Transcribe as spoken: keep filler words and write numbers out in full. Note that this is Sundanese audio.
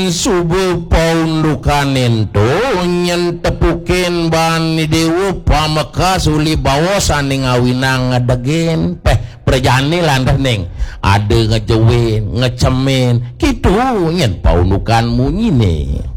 Yen subuh paundukanin tuh nyen tepukin bani dewa pameka suli bawa saning ngawinang ngedegen peh perjani landah neng ada ngejewin ngecemin gitu nyen paundukanmu nyine